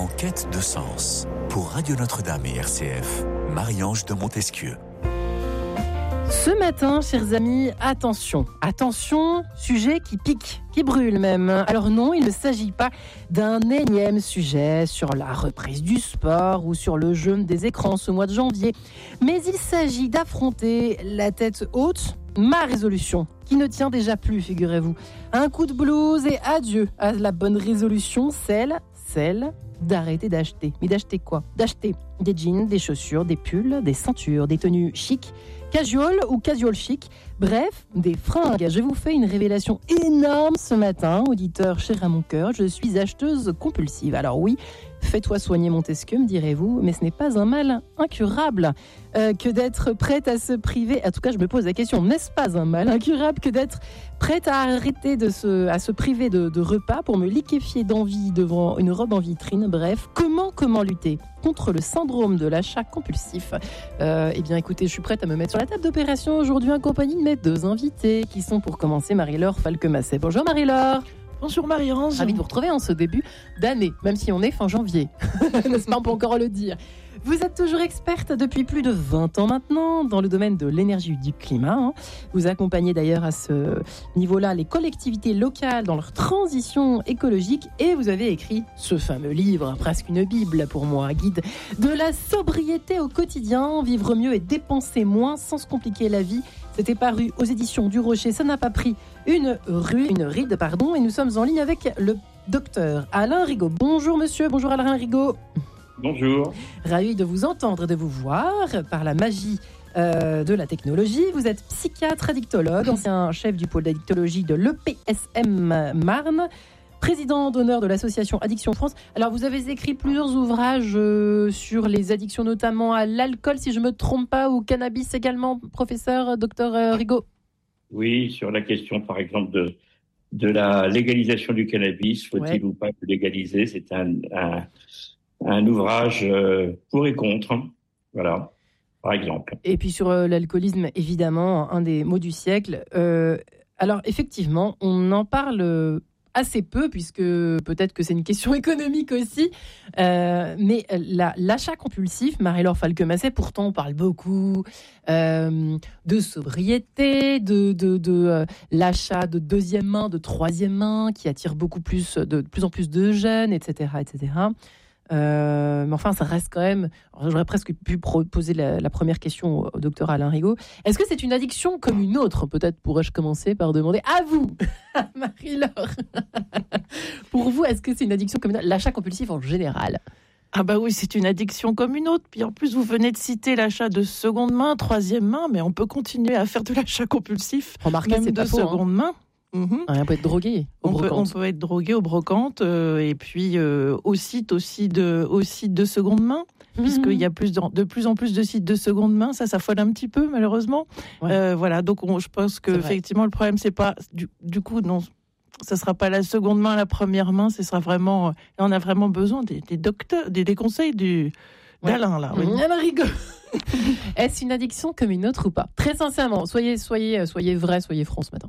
En quête de sens, pour Radio Notre-Dame et RCF, Marie-Ange de Montesquieu. Ce matin, chers amis, attention, sujet qui pique, qui brûle même. Alors non, il ne s'agit pas d'un énième sujet sur la reprise du sport ou sur le jeûne des écrans ce mois de janvier, mais il s'agit d'affronter la tête haute, ma résolution, qui ne tient déjà plus, figurez-vous. Un coup de blues et adieu à la bonne résolution, celle d'arrêter d'acheter. Mais d'acheter quoi ? D'acheter des jeans, des chaussures, des pulls, des ceintures, des tenues chic, casual ou casual chic, bref, des fringues. Je vous fais une révélation énorme ce matin, auditeur cher à mon cœur, je suis acheteuse compulsive. Alors oui, fais-toi soigner Montesquieu, me direz-vous, mais ce n'est pas un mal incurable que d'être prête à se priver. En tout cas, je me pose la question, n'est-ce pas un mal incurable que d'être prête à arrêter à se priver de repas pour me liquéfier d'envie devant une robe en vitrine? Bref, comment lutter contre le syndrome de l'achat compulsif? Eh bien, écoutez, je suis prête à me mettre sur la table d'opération aujourd'hui en compagnie de mes deux invités qui sont pour commencer Marie-Laure Falquemasset. Bonjour Marie-Laure. Bonjour Marie-Ange. Ravi de vous retrouver en ce début d'année, même si on est fin janvier. N'est-ce pas, on peut encore le dire. Vous êtes toujours experte depuis plus de 20 ans maintenant dans le domaine de l'énergie et du climat. Vous accompagnez d'ailleurs à ce niveau-là les collectivités locales dans leur transition écologique et vous avez écrit ce fameux livre, presque une bible pour moi, guide de la sobriété au quotidien, vivre mieux et dépenser moins sans se compliquer la vie. C'était paru aux éditions du Rocher, ça n'a pas pris une ride, et nous sommes en ligne avec le docteur Alain Rigaud. Bonjour monsieur, bonjour Alain Rigaud. Bonjour. Ravi de vous entendre et de vous voir par la magie de la technologie. Vous êtes psychiatre addictologue, ancien chef du pôle d'addictologie de l'EPSM Marne, président d'honneur de l'association Addiction France. Alors vous avez écrit plusieurs ouvrages sur les addictions, notamment à l'alcool, si je ne me trompe pas, ou cannabis également, professeur, docteur Rigaud. Oui, sur la question par exemple de la légalisation du cannabis, faut-il ou pas le légaliser? C'est un ouvrage pour et contre, voilà, par exemple. Et puis sur l'alcoolisme, évidemment, un des mots du siècle. Alors effectivement, on en parle assez peu, puisque peut-être que c'est une question économique aussi, mais l'achat compulsif, Marie-Laure Falquemasset, pourtant on parle beaucoup de sobriété, de l'achat de deuxième main, de troisième main, qui attire de plus en plus de jeunes, etc., etc. Mais enfin, ça reste quand même... J'aurais presque pu poser la première question au docteur Alain Rigaud. Est-ce que c'est une addiction comme une autre? Peut-être pourrais-je commencer par demander à vous, Marie-Laure. Pour vous, est-ce que c'est une addiction comme une autre, l'achat compulsif en général? Ah bah oui, c'est une addiction comme une autre. Puis en plus, vous venez de citer l'achat de seconde main, troisième main, mais on peut continuer à faire de l'achat compulsif, remarquez, même c'est de pas faux, seconde main. On peut être drogué au brocante. On peut être drogué au brocante et puis au site aussi de seconde main, puisqu'il y a de plus en plus de sites de seconde main. Ça s'affole un petit peu malheureusement. Ouais. Voilà, donc je pense que effectivement le problème c'est pas du coup non, ça sera pas la seconde main, la première main. Ce sera vraiment on a vraiment besoin des docteurs, des conseils d'Alain là. Oui. Alain Rigaud. Est-ce une addiction comme une autre ou pas? Très sincèrement, soyez vrai, soyez franc ce matin.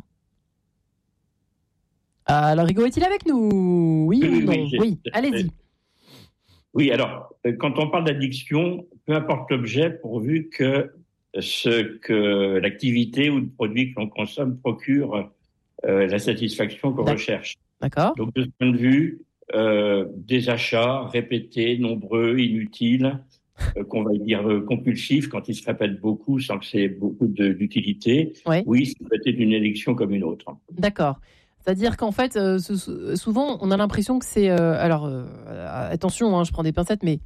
Alain Rigaud est-il avec nous? Oui ou non? Oui, allez-y. Oui, alors, quand on parle d'addiction, peu importe l'objet, pourvu que l'activité ou le produit que l'on consomme procure la satisfaction qu'on recherche. D'accord. Donc, de ce point de vue, des achats répétés, nombreux, inutiles, qu'on va dire compulsifs, quand ils se répètent beaucoup sans que c'est beaucoup d'utilité, oui, ça peut être une addiction comme une autre. D'accord. C'est-à-dire qu'en fait, souvent, on a l'impression que c'est... attention, je prends des pincettes, mais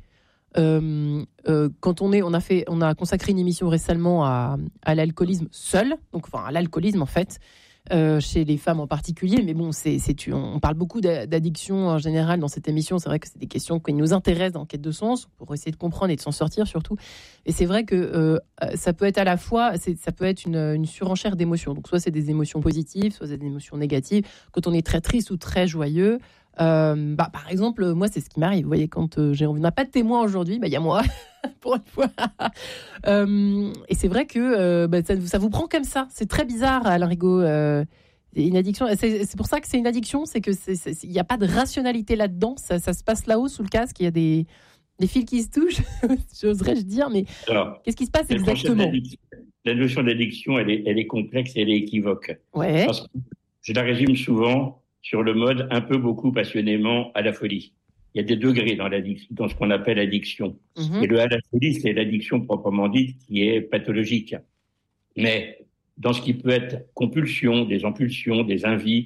quand on a consacré une émission récemment à l'alcoolisme seul, à l'alcoolisme en fait, chez les femmes en particulier, mais bon, on parle beaucoup d'addiction en général dans cette émission. C'est vrai que c'est des questions qui nous intéressent dans Quête de sens, pour essayer de comprendre et de s'en sortir surtout. Et c'est vrai que ça peut être à la fois, ça peut être une surenchère d'émotions. Donc soit c'est des émotions positives, soit c'est des émotions négatives. Quand on est très triste ou très joyeux, par exemple, moi c'est ce qui m'arrive. Vous voyez, quand on n'a pas de témoin aujourd'hui, il y a moi. Pour une fois. Et c'est vrai que ça vous prend comme ça. C'est très bizarre, Alain Rigaud. Une addiction, c'est pour ça que c'est une addiction, c'est que il n'y a pas de rationalité là-dedans. Ça se passe là-haut sous le casque. Il y a des fils qui se touchent, j'oserais-je dire, mais alors, qu'est-ce qui se passe exactement? La notion d'addiction, elle est complexe et elle est équivoque. Ouais. Parce que je la résume souvent sur le mode un peu, beaucoup, passionnément, à la folie. Il y a des degrés dans ce qu'on appelle addiction. Et le à la folie, c'est l'addiction proprement dite qui est pathologique. Mais dans ce qui peut être compulsion, des impulsions, des envies,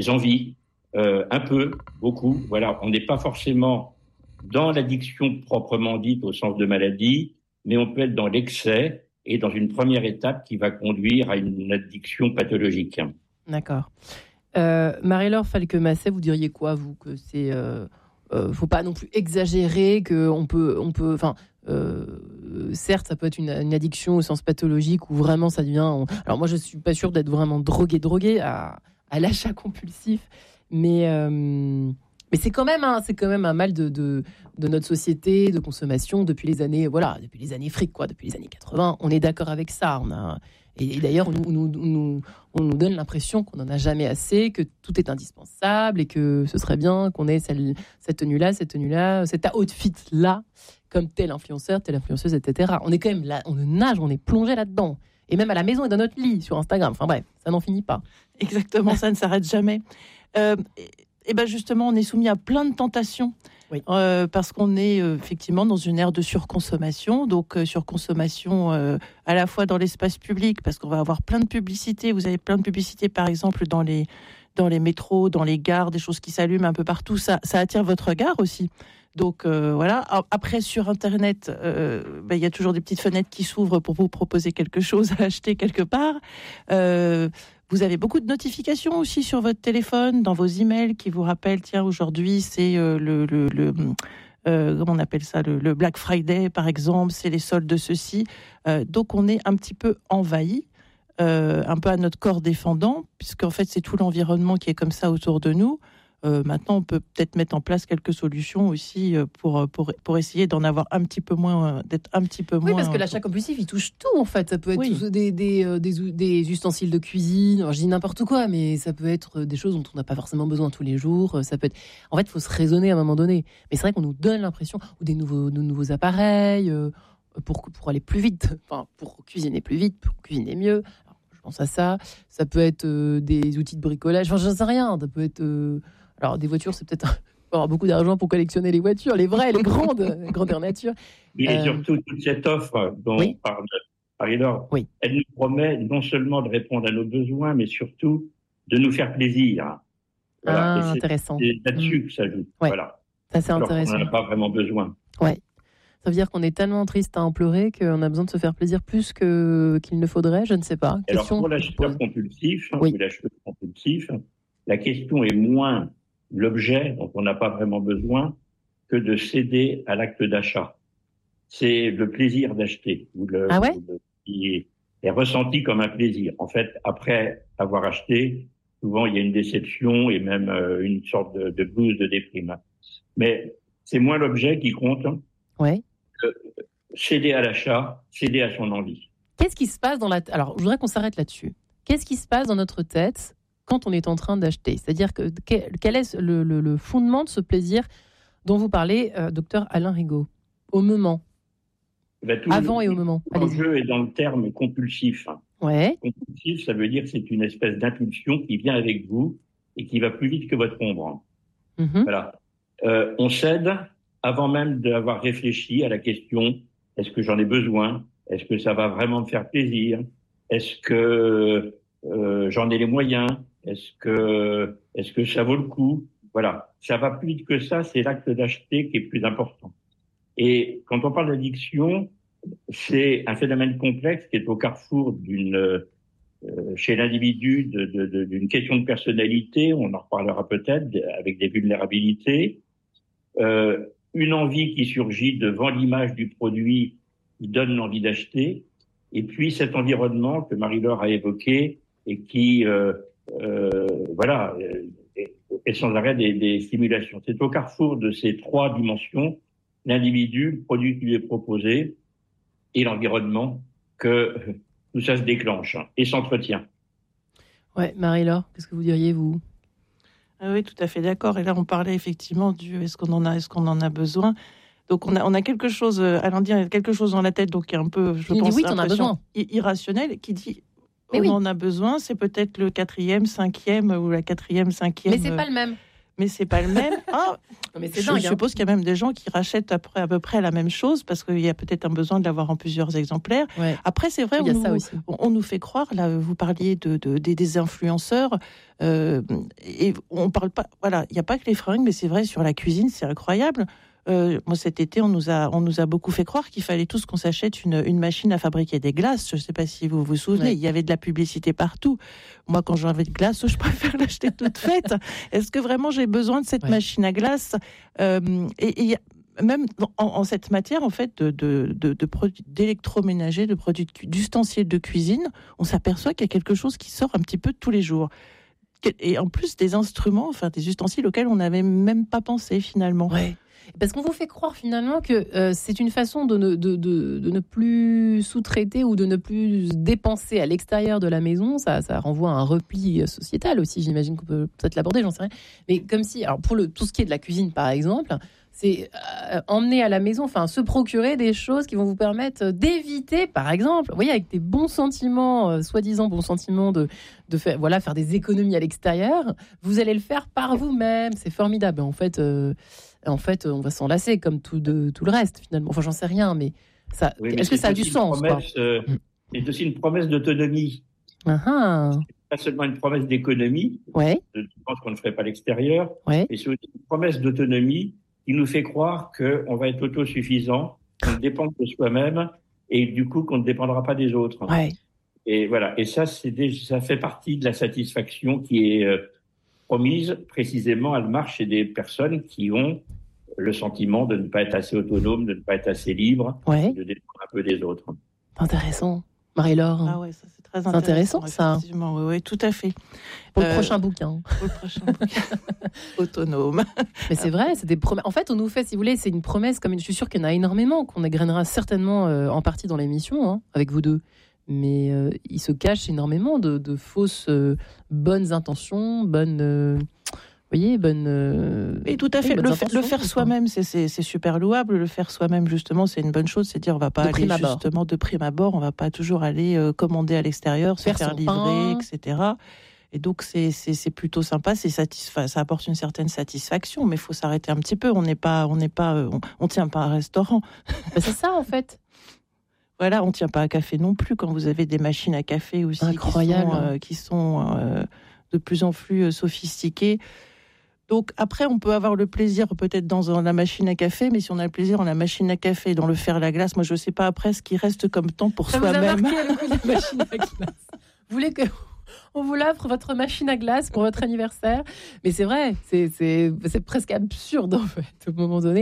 un peu, beaucoup, voilà, on n'est pas forcément dans l'addiction proprement dite au sens de maladie, mais on peut être dans l'excès et dans une première étape qui va conduire à une addiction pathologique. D'accord. Marie-Laure Falquemasset, vous diriez quoi, vous, que c'est faut pas non plus exagérer, que on peut, enfin, certes, ça peut être une addiction au sens pathologique où vraiment ça devient. Alors moi, je suis pas sûre d'être vraiment drogué à l'achat compulsif, mais c'est quand même un mal de notre société de consommation depuis les années fric, quoi, depuis les années 80. On est d'accord avec ça. Et d'ailleurs, on nous donne l'impression qu'on n'en a jamais assez, que tout est indispensable et que ce serait bien qu'on ait cette tenue-là, cet outfit-là, comme tel influenceur, telle influenceuse, etc. On est quand même là, on nage, on est plongé là-dedans. Et même à la maison et dans notre lit, sur Instagram. Enfin bref, ça n'en finit pas. Exactement, ça ne s'arrête jamais. Et ben justement, on est soumis à plein de tentations. Oui. Parce qu'on est effectivement dans une ère de surconsommation, donc surconsommation à la fois dans l'espace public, parce qu'on va avoir plein de publicités. Vous avez plein de publicités, par exemple, dans les métros, dans les gares, des choses qui s'allument un peu partout. Ça attire votre regard aussi. Donc voilà. Après, sur Internet, y a toujours des petites fenêtres qui s'ouvrent pour vous proposer quelque chose à acheter quelque part. Vous avez beaucoup de notifications aussi sur votre téléphone, dans vos emails qui vous rappellent, tiens, aujourd'hui, c'est comment on appelle ça, le Black Friday, par exemple, c'est les soldes de ceci. Donc, on est un petit peu envahi, un peu à notre corps défendant, puisqu'en fait, c'est tout l'environnement qui est comme ça autour de nous. Maintenant, on peut peut-être mettre en place quelques solutions aussi pour essayer d'en avoir un petit peu moins, d'être un petit peu moins. Oui, parce que l'achat compulsif, il touche tout en fait. Ça peut être des ustensiles de cuisine. Alors, je dis n'importe quoi, mais ça peut être des choses dont on n'a pas forcément besoin tous les jours. Ça peut être. En fait, il faut se raisonner à un moment donné. Mais c'est vrai qu'on nous donne l'impression, ou de nouveaux appareils pour aller plus vite, enfin pour cuisiner plus vite, pour cuisiner mieux. Alors, je pense à ça. Ça peut être des outils de bricolage. Enfin, j'en sais rien. Ça peut être alors, des voitures, c'est peut-être... Il faut avoir beaucoup d'argent pour collectionner les voitures, les vraies, les grandes, grandeur nature. Et surtout, toute cette offre dont parle Marie-Laure, elle nous promet non seulement de répondre à nos besoins, mais surtout de nous faire plaisir. Voilà. Intéressant. C'est là-dessus que ça joue. Ouais. Voilà. Ça, c'est alors intéressant. On n'en a pas vraiment besoin. Ouais. Ça veut dire qu'on est tellement triste à en pleurer qu'on a besoin de se faire plaisir plus qu'il ne faudrait, je ne sais pas. Alors, pour l'acheteur compulsif, la question est moins l'objet dont on n'a pas vraiment besoin que de céder à l'acte d'achat. C'est le plaisir d'acheter qui est ressenti comme un plaisir. En fait, après avoir acheté, souvent il y a une déception et même une sorte de blues, de déprime. Mais c'est moins l'objet qui compte que céder à l'achat, céder à son envie. Qu'est-ce qui se passe Alors, je voudrais qu'on s'arrête là-dessus. Qu'est-ce qui se passe dans notre tête quand on est en train d'acheter? C'est-à-dire quel est le fondement de ce plaisir dont vous parlez, docteur Alain Rigaud, au moment, avant et au moment? L'enjeu est dans le terme compulsif. Ouais. Compulsif, ça veut dire que c'est une espèce d'impulsion qui vient avec vous et qui va plus vite que votre ombre. Voilà. On cède avant même d'avoir réfléchi à la question, est-ce que j'en ai besoin? Est-ce que ça va vraiment me faire plaisir? Est-ce que j'en ai les moyens? Est-ce que ça vaut le coup? Voilà. Ça va plus vite que ça, c'est l'acte d'acheter qui est plus important. Et quand on parle d'addiction, c'est un phénomène complexe qui est au carrefour chez l'individu d'une question de personnalité, on en reparlera peut-être, avec des vulnérabilités, une envie qui surgit devant l'image du produit qui donne l'envie d'acheter, et puis cet environnement que Marie-Laure a évoqué et qui est sans arrêt des stimulations. C'est au carrefour de ces trois dimensions, l'individu, le produit qui lui est proposé et l'environnement, que tout ça se déclenche et s'entretient. Ouais, Marie-Laure, qu'est-ce que vous diriez, vous ? Oui, tout à fait d'accord. Et là, on parlait effectivement du est-ce qu'on en a besoin. Donc, on a quelque chose, Alain dit, quelque chose dans la tête, donc qui est un peu, je pense, oui, t'en as besoin. Irrationnel, qui dit Mais on en a besoin, c'est peut-être le 4e, 5e ou la 4e, 5e. Mais c'est pas le même. Mais c'est pas le même. Non, mais c'est je suppose qu'il y a même des gens qui rachètent après à peu près la même chose parce qu'il y a peut-être un besoin de l'avoir en plusieurs exemplaires. Ouais. Après, c'est vrai, on nous fait croire, là, vous parliez des influenceurs, et on parle pas, voilà, il n'y a pas que les fringues, mais c'est vrai, sur la cuisine, c'est incroyable. Moi, cet été, on nous a beaucoup fait croire qu'il fallait tous qu'on s'achète une machine à fabriquer des glaces. Je ne sais pas si vous vous souvenez, ouais. Il y avait de la publicité partout. Moi, quand j'ai envie de glace, je préfère l'acheter toute faite. Est-ce que vraiment j'ai besoin de cette machine à glace ? Et y a, même en cette matière, en fait, de produits d'électroménager, de produits d'ustensiles de cuisine, on s'aperçoit qu'il y a quelque chose qui sort un petit peu tous les jours. Et en plus, des instruments, enfin des ustensiles auxquels on n'avait même pas pensé finalement. Ouais. Parce qu'on vous fait croire finalement que c'est une façon de ne plus sous-traiter ou de ne plus dépenser à l'extérieur de la maison. Ça renvoie à un repli sociétal aussi, j'imagine qu'on peut peut-être l'aborder, j'en sais rien. Mais comme si, alors pour tout ce qui est de la cuisine par exemple, c'est emmener à la maison, enfin se procurer des choses qui vont vous permettre d'éviter, par exemple, vous voyez, avec des bons sentiments, soi-disant bons sentiments de faire des économies à l'extérieur, vous allez le faire par vous-même. C'est formidable. En fait, on va s'en lasser comme tout le reste, finalement. Enfin, j'en sais rien, mais ça. Oui, mais est-ce que ça a du sens, c'est aussi une promesse d'autonomie. Uh-huh. C'est pas seulement une promesse d'économie, de dépenses qu'on ne ferait pas à l'extérieur, mais c'est aussi une promesse d'autonomie qui nous fait croire qu'on va être autosuffisant, qu'on dépend de soi-même et du coup qu'on ne dépendra pas des autres. Ouais. Et voilà. Et ça, ça fait partie de la satisfaction qui est promise. Précisément, elle marche chez des personnes qui ont le sentiment de ne pas être assez autonome, de ne pas être assez libre, de dépendre un peu des autres. Intéressant. Marie-Laure. Ah ouais, ça c'est très intéressant. Ça. Oui, tout à fait. Pour le prochain bouquin. Pour le prochain bouquin. Autonome. Mais c'est vrai, c'est des promesses. En fait, on nous fait, si vous voulez, c'est une promesse, comme je suis sûre qu'il y en a énormément, qu'on égrènera certainement en partie dans l'émission, avec vous deux. Mais il se cache énormément de fausses bonnes intentions, bonnes... Et tout à fait. Le faire soi-même, c'est super louable. Le faire soi-même, justement, c'est une bonne chose. C'est dire, on va pas aller justement de prime abord. On va pas toujours aller commander à l'extérieur, se faire livrer, etc. Et donc, c'est plutôt sympa. Ça apporte une certaine satisfaction, mais il faut s'arrêter un petit peu. On tient pas un restaurant. C'est ça, en fait. Voilà, on tient pas un café non plus. Quand vous avez des machines à café aussi, qui sont de plus en plus sophistiquées. Donc après, on peut avoir le plaisir peut-être dans la machine à café, mais si on a le plaisir dans la machine à café, dans le fer à la glace, moi je sais pas après ce qui reste comme temps pour soi-même. Ça vous a marqué le coup de la machine à glace. Vous voulez qu'on vous l'offre, votre machine à glace, pour votre anniversaire? Mais c'est vrai, c'est presque absurde en fait, au moment donné,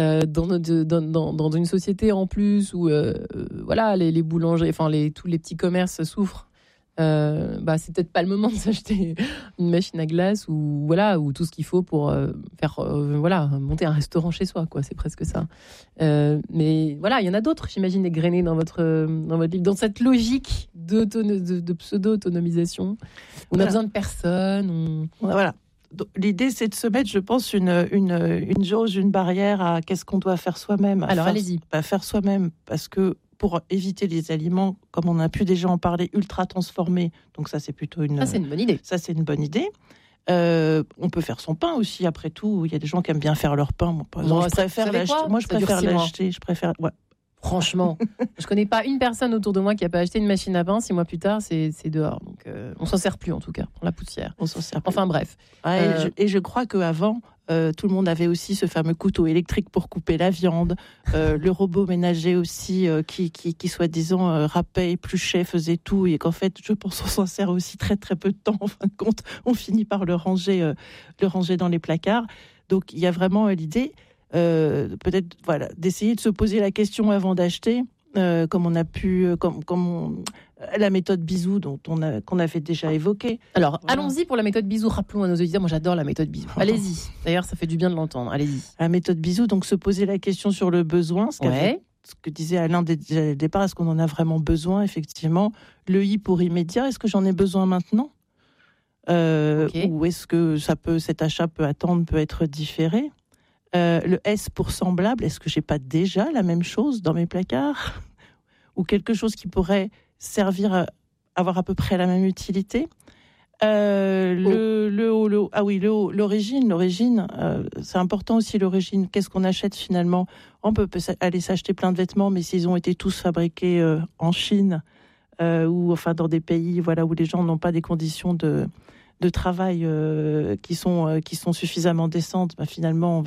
dans une société en plus où les boulangers, enfin tous les petits commerces souffrent. C'est peut-être pas le moment de s'acheter une machine à glace ou tout ce qu'il faut pour faire monter un restaurant chez soi, quoi. C'est presque ça. Mais voilà, il y en a d'autres, j'imagine, égrenés dans votre livre, dans cette logique de pseudo-autonomisation. On a besoin de personne. Voilà. Donc, l'idée, c'est de se mettre, je pense, une jauge, une barrière à qu'est-ce qu'on doit faire soi-même. Alors, allez-y. Faire soi-même, parce que pour éviter les aliments, comme on a pu déjà en parler, ultra transformés. Donc ça, c'est plutôt Ça, c'est une bonne idée. Ça, c'est une bonne idée. On peut faire son pain aussi, après tout. Il y a des gens qui aiment bien faire leur pain. Moi, par exemple, je préfère l'acheter. Moi, je préfère l'acheter. Ouais. Franchement, je connais pas une personne autour de moi qui a pas acheté une machine à pain. 6 mois plus tard, c'est dehors. Donc, on s'en sert plus, en tout cas, pour la poussière. On s'en sert plus. Enfin, bref. Et je crois qu'avant, tout le monde avait aussi ce fameux couteau électrique pour couper la viande, le robot ménager aussi qui soi-disant râpait, épluchait, faisait tout, et qu'en fait, je pense qu'on s'en sert aussi très très peu de temps. En fin de compte, on finit par le ranger dans les placards. Donc il y a vraiment l'idée, peut-être d'essayer de se poser la question avant d'acheter, comme on a pu, la méthode Bisou qu'on avait déjà évoquée. Alors, allons-y pour la méthode Bisou. Rappelons à nos auditeurs, moi j'adore la méthode Bisou. Allez-y. D'ailleurs, ça fait du bien de l'entendre. Allez-y. La méthode Bisou, donc se poser la question sur le besoin, ce que disait Alain dès le départ, est-ce qu'on en a vraiment besoin, effectivement. Le I pour immédiat, est-ce que j'en ai besoin maintenant ? Ou est-ce que cet achat peut attendre, peut être différé? Le S pour semblable, est-ce que j'ai pas déjà la même chose dans mes placards? Ou quelque chose qui pourrait servir avoir à peu près la même utilité? L'origine, c'est important aussi l'origine. Qu'est-ce qu'on achète finalement? On peut aller s'acheter plein de vêtements, mais s'ils ont été tous fabriqués en Chine ou enfin dans des pays où les gens n'ont pas des conditions de travail qui sont suffisamment décentes, finalement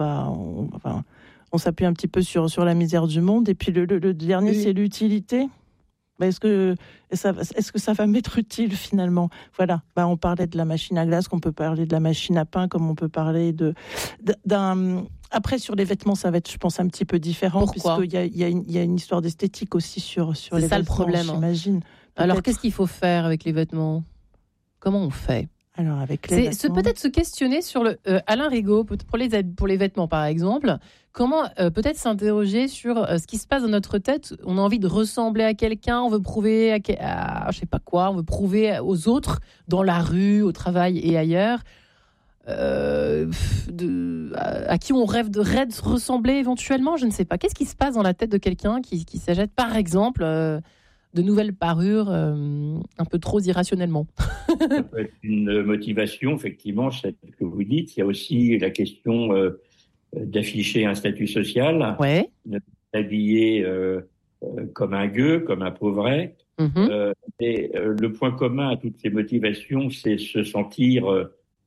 on s'appuie un petit peu sur la misère du monde. Et puis le dernier, c'est l'utilité. Est-ce que ça va m'être utile finalement? Voilà. On parlait de la machine à glace, qu'on peut parler de la machine à pain, comme on peut parler d'un. Après, sur les vêtements, ça va être, je pense, un petit peu différent. Pourquoi? Puisqu'il y a une histoire d'esthétique aussi sur les vêtements. C'est ça le problème. J'imagine. Alors, qu'est-ce qu'il faut faire avec les vêtements? Comment on fait? Alors, avec les vêtements... peut-être se questionner sur Alain Rigaud, pour les vêtements par exemple, comment peut-être s'interroger sur ce qui se passe dans notre tête. On a envie de ressembler à quelqu'un, on veut prouver à je sais pas quoi, on veut prouver aux autres, dans la rue, au travail et ailleurs, à qui on rêve de ressembler éventuellement, je ne sais pas. Qu'est-ce qui se passe dans la tête de quelqu'un qui s'achète par exemple de nouvelles parures un peu trop irrationnellement? Ça peut être une motivation, effectivement, c'est ce que vous dites. Il y a aussi la question d'afficher un statut social, de s'habiller comme un gueux, comme un pauvret. Et le point commun à toutes ces motivations, c'est se sentir,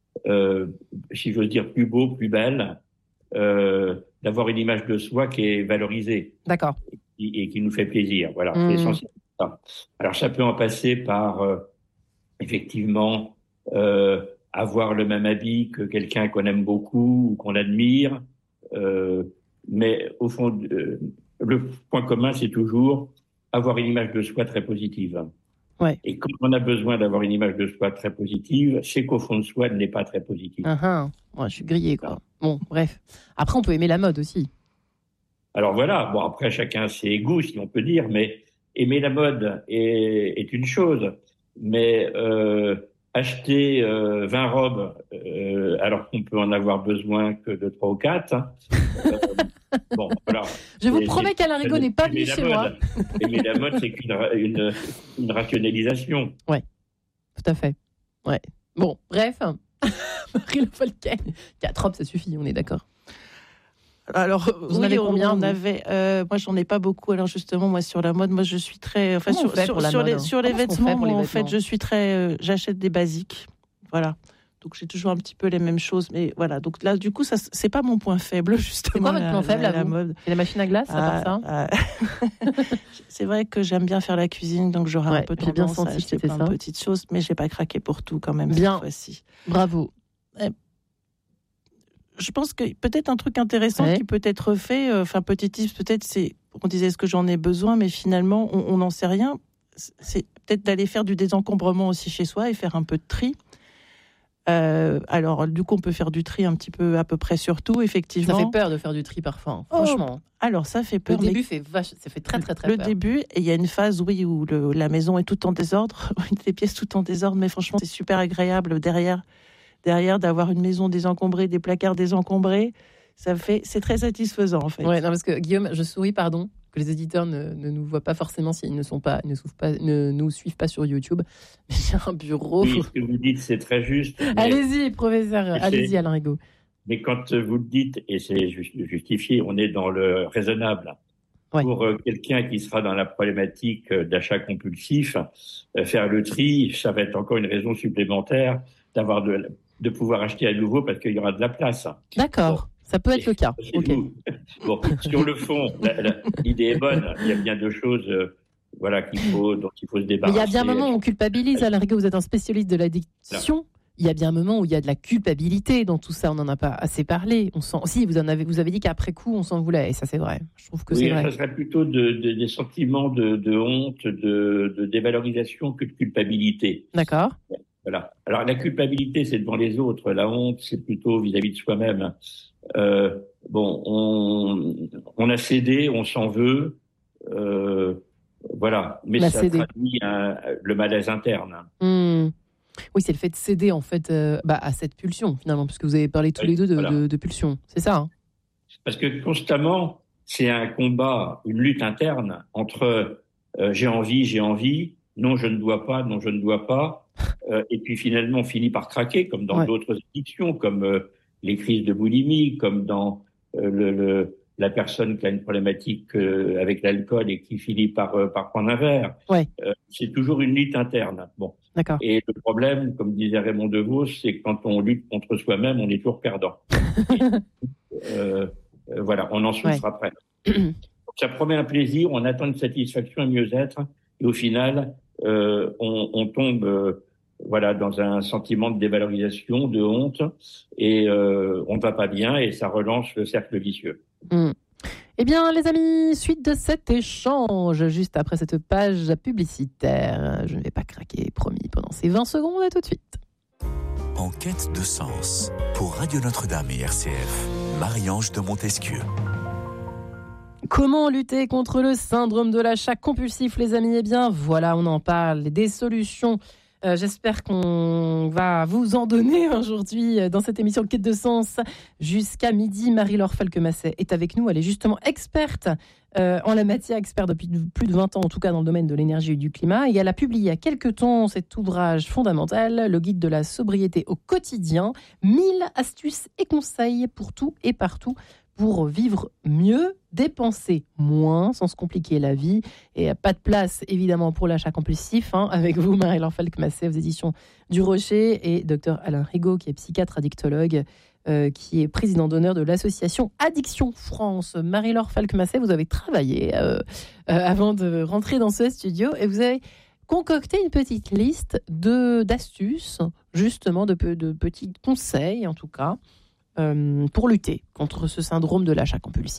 si j'ose dire, plus beau, plus belle, d'avoir une image de soi qui est valorisée. D'accord. Et qui nous fait plaisir. Voilà, c'est essentiel. Alors, ça peut en passer par, effectivement, avoir le même habit que quelqu'un qu'on aime beaucoup ou qu'on admire. Mais au fond, le point commun, c'est toujours avoir une image de soi très positive. Ouais. Et quand on a besoin d'avoir une image de soi très positive, c'est qu'au fond de soi, elle n'est pas très positive. Je suis grillée, quoi. Bon, bref. Après, on peut aimer la mode aussi. Alors voilà, après, chacun ses goûts, si on peut dire, mais aimer la mode est une chose. Mais acheter 20 robes alors qu'on peut en avoir besoin que de 3 ou 4... voilà. Je vous promets qu'Alain Rigaud n'est pas venu chez moi. Aimer la mode, c'est une rationalisation. Ouais, tout à fait. Ouais. Bon, bref. Marie Le Folquet. 4 robes, ça suffit, on est d'accord. Alors, vous en avez combien? Moi, j'en ai pas beaucoup. Alors, justement, moi, sur la mode, moi, je suis très. Enfin, sur les vêtements, moi, en fait, je suis très. J'achète des basiques. Voilà. Donc, j'ai toujours un petit peu les mêmes choses. Mais voilà. Donc, là, du coup, ça, c'est pas mon point faible, justement. C'est quoi votre point faible, la mode? C'est la machine à glace, à part ça? C'est vrai que j'aime bien faire la cuisine, donc j'aurai un peu tendance à acheter plein de petites choses. Mais j'ai pas craqué pour tout, quand même, bien. Cette fois-ci. Bravo. Je pense que peut-être un truc intéressant qui peut être fait, petit tips peut-être, c'est, on disait est-ce que j'en ai besoin, mais finalement on n'en sait rien. C'est peut-être d'aller faire du désencombrement aussi chez soi et faire un peu de tri. Alors du coup on peut faire du tri un petit peu à peu près sur tout, effectivement. Ça fait peur de faire du tri parfois, franchement. Alors ça fait peur. Le début ça fait très très très peur. Le début, et il y a une phase où la maison est toute en désordre, les pièces toutes en désordre, mais franchement c'est super agréable derrière d'avoir une maison désencombrée, des placards désencombrés, c'est très satisfaisant en fait. Ouais, non, parce que Guillaume, je souris, pardon, que les éditeurs ne nous voient pas forcément s'ils ne nous suivent pas sur YouTube. Mais j'ai un bureau. Oui, ce que vous dites, c'est très juste. Allez-y, professeur, allez-y, Alain Rigaud. Mais quand vous le dites, et c'est justifié, on est dans le raisonnable. Ouais. Pour quelqu'un qui sera dans la problématique d'achat compulsif, faire le tri, ça va être encore une raison supplémentaire de pouvoir acheter à nouveau parce qu'il y aura de la place. D'accord, ça peut être le cas. Okay. Bon, sur le fond, l'idée est bonne. Il y a bien deux choses dont il faut se débarrasser. Mais il y a bien un moment où on culpabilise. Alain Rigaud, vous êtes un spécialiste de l'addiction. Là. Il y a bien un moment où il y a de la culpabilité dans tout ça. On n'en a pas assez parlé. Vous avez dit qu'après coup, on s'en voulait. Et ça, c'est vrai. Je trouve que c'est vrai. Ça serait plutôt des sentiments de honte, de dévalorisation que de culpabilité. D'accord. Voilà. Alors, la culpabilité, c'est devant les autres. La honte, c'est plutôt vis-à-vis de soi-même. On a cédé, on s'en veut. Voilà. Mais ça traduit le malaise interne. Oui, c'est le fait de céder en fait à cette pulsion finalement, puisque vous avez parlé tous les deux de pulsion, c'est ça hein. Parce que constamment, c'est un combat, une lutte interne entre j'ai envie, non je ne dois pas, non je ne dois pas, et puis finalement on finit par craquer, comme dans d'autres addictions, comme les crises de boulimie, comme dans la personne qui a une problématique avec l'alcool et qui finit par prendre un verre. C'est toujours une lutte interne. Bon. D'accord. Et le problème, comme disait Raymond Devos, c'est que quand on lutte contre soi-même, on est toujours perdant. Voilà, on en souffre après. Donc, ça promet un plaisir, on attend une satisfaction, un mieux-être, et au final, on tombe dans un sentiment de dévalorisation, de honte, et on ne va pas bien, et ça relance le cercle vicieux. Eh bien, les amis, suite de cet échange, juste après cette page publicitaire. Je ne vais pas craquer, promis, pendant ces 20 secondes, à tout de suite. En quête de sens, pour Radio Notre-Dame et RCF, Marie-Ange de Montesquieu. Comment lutter contre le syndrome de l'achat compulsif, les amis ? Eh bien, voilà, on en parle, des solutions. J'espère qu'on va vous en donner aujourd'hui dans cette émission Quête de Sens jusqu'à midi. Marie-Laure Falquemasset est avec nous. Elle est justement experte en la matière, experte depuis plus de 20 ans, en tout cas dans le domaine de l'énergie et du climat. Et elle a publié il y a quelques temps cet ouvrage fondamental, le guide de la sobriété au quotidien. 1000 astuces et conseils pour tout et partout, pour vivre mieux, dépenser moins sans se compliquer la vie. Et pas de place, évidemment, pour l'achat compulsif. Avec vous, Marie-Laure Falquemasset, aux éditions du Rocher, et Dr Alain Rigaud, qui est psychiatre addictologue, qui est président d'honneur de l'association Addiction France. Marie-Laure Falquemasset, vous avez travaillé avant de rentrer dans ce studio, et vous avez concocté une petite liste d'astuces, justement, de petits conseils, en tout cas, pour lutter contre ce syndrome de l'achat compulsif.